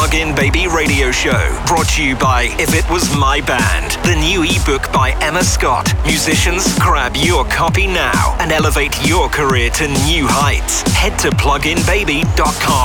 Plug-in Baby radio show, brought to you by If It Was My Band, the new ebook by Emma Scott. Musicians, grab your copy now and elevate your career to new heights. Head to pluginbaby.com.